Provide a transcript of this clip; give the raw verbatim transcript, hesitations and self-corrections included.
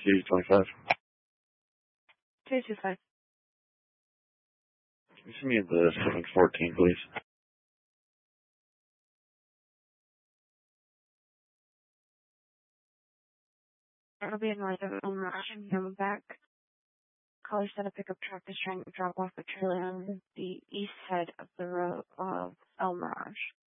two twenty-five. two two five. Can you send me the seven fourteen, please? It'll be north of Elm Rush and coming back. Caller said a pickup truck is trying to drop off a trailer on the east side of the road of El Mirage.